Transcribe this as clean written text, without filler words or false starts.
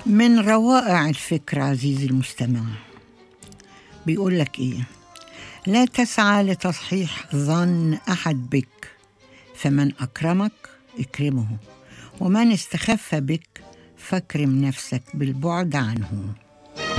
من روائع الفكر عزيزي المستمع، بيقول لك إيه؟ لا تسعى لتصحيح ظن أحد بك، فمن أكرمك اكرمه، ومن استخف بك فاكرم نفسك بالبعد عنه.